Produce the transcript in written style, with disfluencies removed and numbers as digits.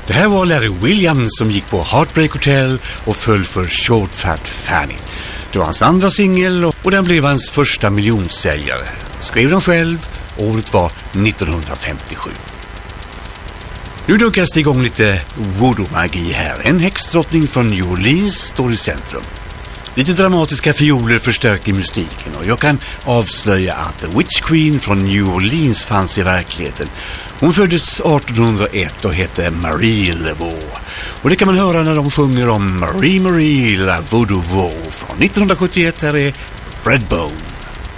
Det här var Larry Williams som gick på Heartbreak Hotel och föll för Short Fat Fanny. Det var hans andra singel och den blev hans första miljonsäljare. Skrev den själv, året var 1957. Nu dukas det igång lite voodoo-magi här. En häxdrottning från New Orleans står i centrum. Lite dramatiska fioler förstärker mystiken och jag kan avslöja att The Witch Queen från New Orleans fanns i verkligheten. Hon föddes 1801 och hette Marie Laveau. Och det kan man höra när de sjunger om Marie Marie La Voodoo Vo. Från 1971 här är Redbone.